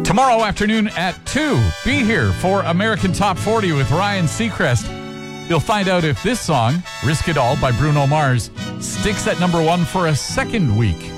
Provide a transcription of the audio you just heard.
Tomorrow afternoon at 2, be here for American Top 40 with Ryan Seacrest. You'll find out if this song, Risk It All by Bruno Mars, sticks at number 1 for a second week.